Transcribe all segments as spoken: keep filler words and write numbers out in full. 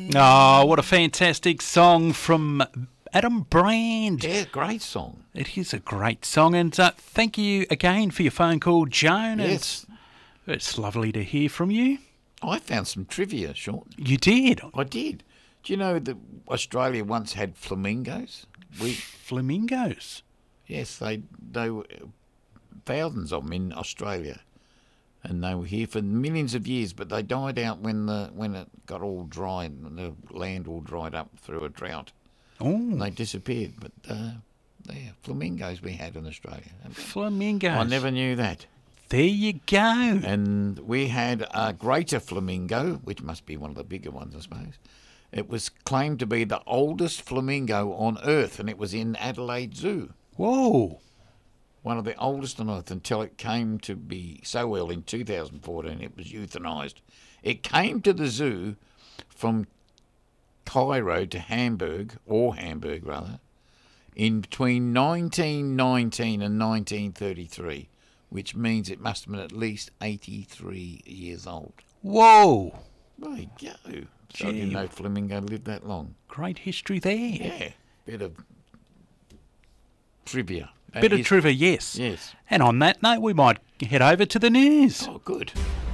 Oh, what a fantastic song from Adam Brand. Yeah, great song. It is a great song, and uh, thank you again for your phone call, Joan. Yes. It's, it's lovely to hear from you. I found some trivia, Sean. You did? I did. Do you know that Australia once had flamingos? We Flamingos? Yes, they they were thousands of them in Australia, and they were here for millions of years. But they died out when the when it got all dry and the land all dried up through a drought. Oh, and they disappeared. But uh, yeah, flamingos we had in Australia. Flamingos. I never knew that. There you go. And we had a greater flamingo, which must be one of the bigger ones, I suppose. It was claimed to be the oldest flamingo on Earth, and it was in Adelaide Zoo. Whoa. One of the oldest on Earth, until it came to be so ill in two thousand fourteen it was euthanised. It came to the zoo from Cairo to Hamburg, or Hamburg rather, in between nineteen nineteen and nineteen thirty-three, which means it must have been at least eighty-three years old. Whoa. There you go. So I didn't know flamingo lived that long. Great history there. Yeah. Bit of trivia. That Bit of is, trivia, yes. Yes. And on that note, we might head over to the news. Oh, good.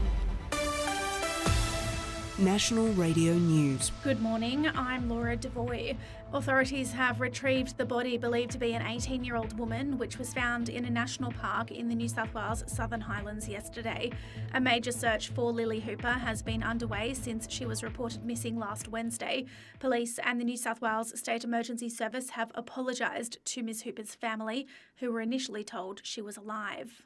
National Radio News. Good morning, I'm Laura Devoy. Authorities have retrieved the body believed to be an eighteen-year-old woman, which was found in a national park in the New South Wales Southern Highlands yesterday. A major search for Lily Hooper has been underway since she was reported missing last Wednesday. Police and the New South Wales State Emergency Service have apologised to Miss Hooper's family, who were initially told she was alive.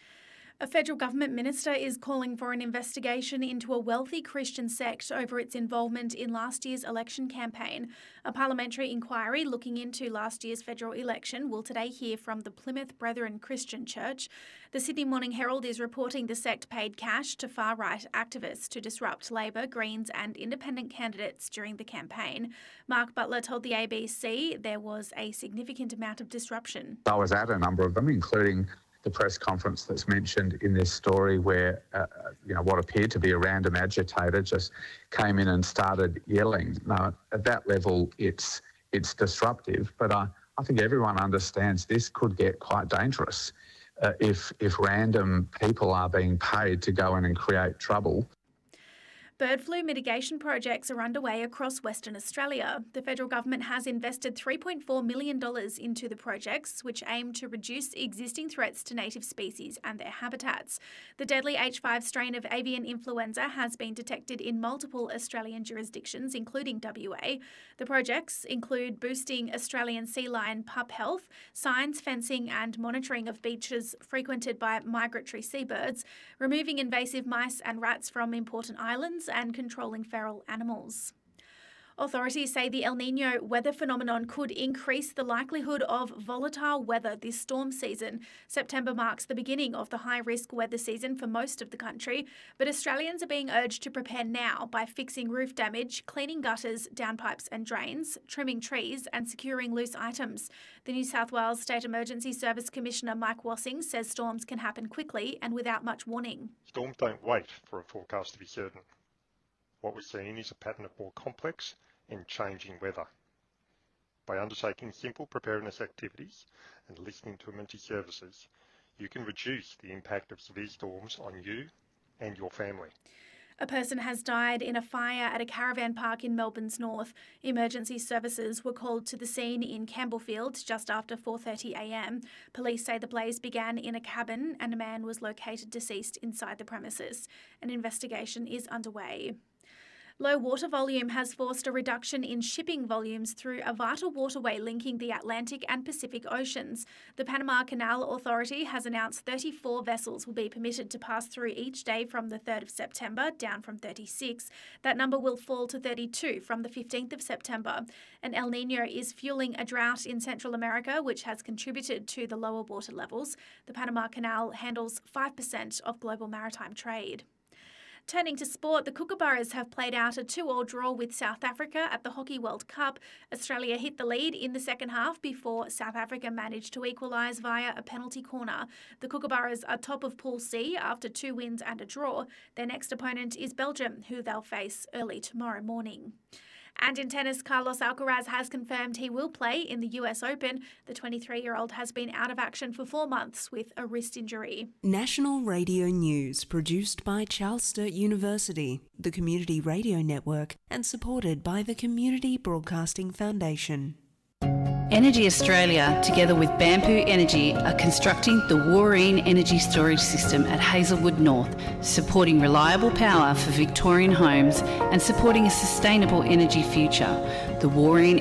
A federal government minister is calling for an investigation into a wealthy Christian sect over its involvement in last year's election campaign. A parliamentary inquiry looking into last year's federal election will today hear from the Plymouth Brethren Christian Church. The Sydney Morning Herald is reporting the sect paid cash to far-right activists to disrupt Labor, Greens and independent candidates during the campaign. Mark Butler told the A B C there was a significant amount of disruption. I was at a number of them, including the press conference that's mentioned in this story where, uh, you know, what appeared to be a random agitator just came in and started yelling. Now, at that level, it's it's disruptive, but I, I think everyone understands this could get quite dangerous uh, if if random people are being paid to go in and create trouble. Bird flu mitigation projects are underway across Western Australia. The federal government has invested three point four million dollars into the projects, which aim to reduce existing threats to native species and their habitats. The deadly H five strain of avian influenza has been detected in multiple Australian jurisdictions, including W A. The projects include boosting Australian sea lion pup health, signs, fencing and monitoring of beaches frequented by migratory seabirds, removing invasive mice and rats from important islands, and controlling feral animals. Authorities say the El Niño weather phenomenon could increase the likelihood of volatile weather this storm season. September marks the beginning of the high-risk weather season for most of the country, but Australians are being urged to prepare now by fixing roof damage, cleaning gutters, downpipes and drains, trimming trees and securing loose items. The New South Wales State Emergency Service Commissioner Mike Wassing says storms can happen quickly and without much warning. Storms don't wait for a forecast to be certain. What we're seeing is a pattern of more complex and changing weather. By undertaking simple preparedness activities and listening to emergency services, you can reduce the impact of severe storms on you and your family. A person has died in a fire at a caravan park in Melbourne's north. Emergency services were called to the scene in Campbellfield just after four thirty a m. Police say the blaze began in a cabin and a man was located deceased inside the premises. An investigation is underway. Low water volume has forced a reduction in shipping volumes through a vital waterway linking the Atlantic and Pacific Oceans. The Panama Canal Authority has announced thirty-four vessels will be permitted to pass through each day from the third of September, down from thirty-six. That number will fall to thirty-two from the fifteenth of September. And El Niño is fueling a drought in Central America, which has contributed to the lower water levels. The Panama Canal handles five percent of global maritime trade. Turning to sport, the Kookaburras have played out a two all draw with South Africa at the Hockey World Cup. Australia hit the lead in the second half before South Africa managed to equalise via a penalty corner. The Kookaburras are top of Pool C after two wins and a draw. Their next opponent is Belgium, who they'll face early tomorrow morning. And in tennis, Carlos Alcaraz has confirmed he will play in the U S Open. The twenty-three-year-old has been out of action for four months with a wrist injury. National Radio News, produced by Charles Sturt University, the Community Radio Network, and supported by the Community Broadcasting Foundation. Energy Australia, together with Bamboo Energy, are constructing the Wooreen Energy Storage System at Hazelwood North, supporting reliable power for Victorian homes and supporting a sustainable energy future. The Wooreen